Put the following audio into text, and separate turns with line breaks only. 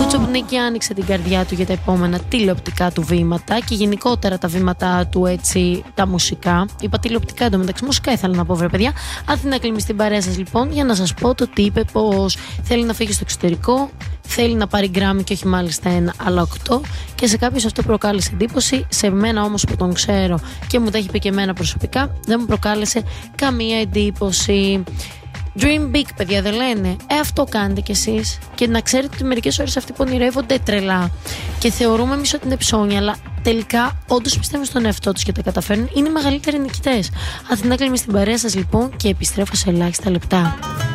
Κουτσομπνίκη άνοιξε την καρδιά του για τα επόμενα τηλεοπτικά του βήματα και γενικότερα τα βήματά του, έτσι, τα μουσικά. Είπα τηλεοπτικά, εντωμεταξύ μουσικά ήθελα να πω, βρε παιδιά. Αθηνά Κλίμη στην παρέα σας λοιπόν, για να σας πω το τι είπε, πως θέλει να φύγει στο εξωτερικό, θέλει να πάρει Γκράμι και όχι μάλιστα ένα, αλλά 8. Και σε κάποιους αυτό προκάλεσε εντύπωση. Σε μένα όμως που τον ξέρω και μου τα έχει πει και εμένα προσωπικά, δεν μου προκάλεσε καμία εντύπωση. Dream big, παιδιά, δεν λένε? Αυτό κάνετε κι εσείς. Και να ξέρετε ότι μερικές ώρες αυτοί που ονειρεύονται τρελά και θεωρούμε εμείς ότι είναι ψώνια, αλλά τελικά όντως πιστεύουν στον εαυτό τους και τα καταφέρνουν, είναι οι μεγαλύτεροι νικητές. Αθηνά Κλίμη στην παρέα σας λοιπόν και επιστρέφω σε ελάχιστα λεπτά.